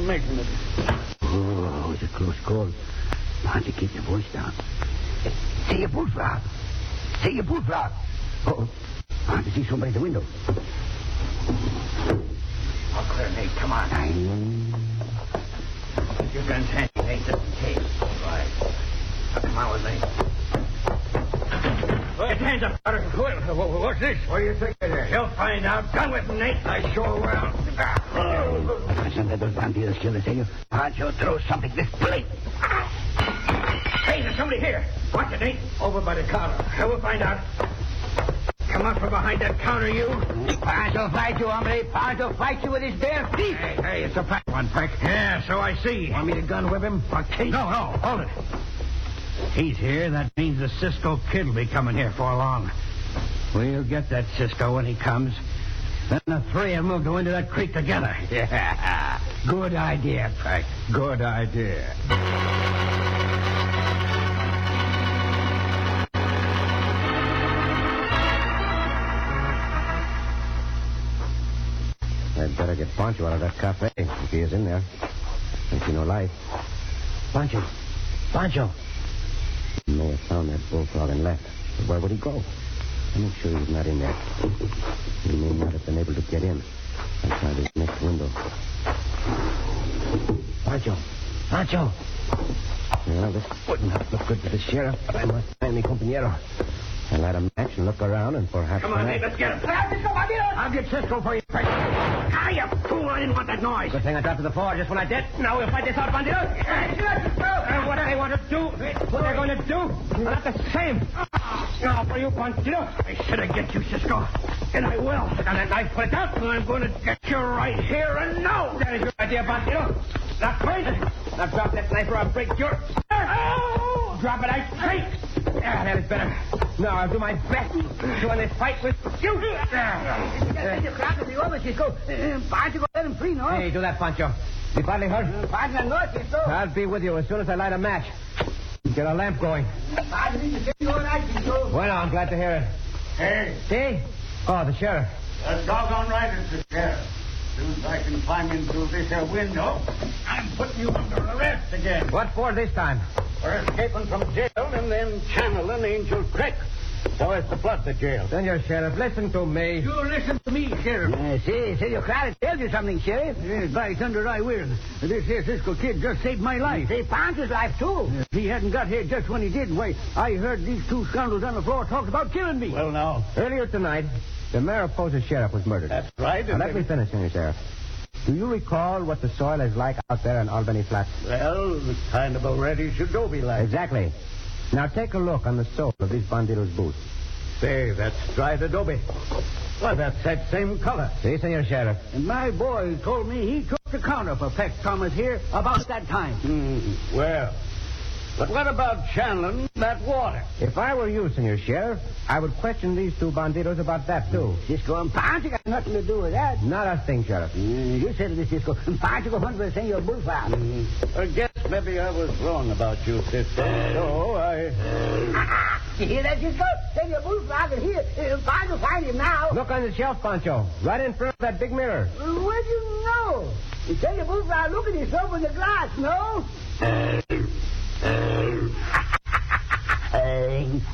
making it. Oh, it's a close call. Pancho, keep your voice down. Say your bullfrog. Say your bullfrog. Uh-oh. Pancho, see somebody at the window. Oh, clear, Nate. Come on. Keep your guns handy, Nate, just in case. All right. Now, come on with me. Get your hands up, Carter. What's this? What do you think it is? He'll find out. Gun with him, Nate. I sure will. Listen to those bandidos kill us, you. Pancho, throw something this plate. Hey, there's somebody here. Watch it, Nate. Over by the counter. We'll find out. Come out from behind that counter, you. Pancho fight you, hombre. Pancho fight you with his bare feet. Hey, it's a fat one, Peck. Yeah, so I see. Want me to gun whip him? No, hold it. He's here. That means the Cisco Kid will be coming here for long. We'll get that Cisco when he comes. Then the three of them will go into that creek together. Yeah. Good idea, Peck. Good idea. I'd better get Pancho out of that cafe if he is in there. Don't see no light. Pancho. He may have found that bullfrog and left. But where would he go? I'm not sure he's not in there. He may not have been able to get in. I'll try this next window. Pancho. Well, this wouldn't have looked good to the sheriff, but I must find me compañero. I'll light a match and look around and perhaps... Come on, Nate, let's get him. I'll get Cisco for you, Peck. Ah, you fool, I didn't want that noise. Good thing I dropped to the floor just when I did. Now we'll fight this out, Bandito. What do they want to do? What they're going to do? Not the same. Now for you, Bandito. I should have get you, Cisco. And I will. Put down that knife, put it down. I'm going to get you right here and now. That is your idea, Bandito. Not crazy. Now drop that knife or I'll break your... Oh! Drop it, I say. Yeah, that is better. Now I'll do my best to win this fight with you. Pancho, go let him free, no? Hey, do that, Pancho. You badly hurt? Pancho, no, Cisco. I'll be with you as soon as I light a match. Get a lamp going. Well, I'm glad to hear it. Hey. See? Oh, the sheriff. That's doggone right, it's the sheriff. As soon as I can climb in through this here window, I'm putting you under arrest again. What for this time? For escaping from jail and then channeling Angel Creek. So it's the flood the jail. Senor Sheriff, listen to me. You listen to me, Sheriff. See, Senor Crowder tells you something, Sheriff. Yes, by thunder, I will. This here Cisco Kid just saved my life. Saved Pancho's life, too. If he hadn't got here just when he did, why, I heard these two scoundrels on the floor talk about killing me. Well, now. Earlier tonight, the Mariposa sheriff was murdered. That's right. Now, let me finish, Senor Sheriff. Do you recall what the soil is like out there in Albany Flats? Well, it's kind of a reddish adobe like. Exactly. Now take a look on the sole of these bandidos' boots. Say, that's dried adobe. Why, that's that same color. See, Senor Sheriff. And my boy told me he took the counter for Peck Thomas here about that time. Well, but what about channeling that water? If I were you, Senor Sheriff, I would question these two bandidos about that, too. Cisco and Pancho got nothing to do with that. Not a thing, Sheriff. You said it, Cisco. Pancho go hunt for Senor Bullfrog. I guess maybe I was wrong about you, Cisco. So You hear that, Cisco? Senor Bullfrog is here. Pancho find him now. Look on the shelf, Pancho. Right in front of that big mirror. Where'd you know? Senor Bullfrog, look at yourself in the glass, no?